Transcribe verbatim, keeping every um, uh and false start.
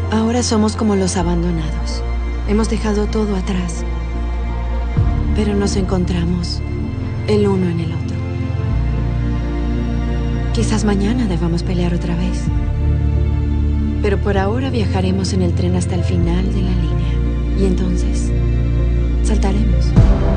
Ahora somos como los abandonados. Hemos dejado todo atrás, pero nos encontramos el uno en el otro. Quizás mañana debamos pelear otra vez, pero por ahora viajaremos en el tren hasta el final de la línea y entonces saltaremos.